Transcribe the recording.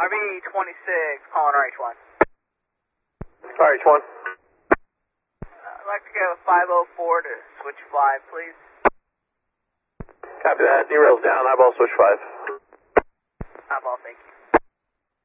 RV-26, calling RH1. RH1. I'd like to go 504 to switch 5, please. Copy that. Derail's down. Eyeball switch 5.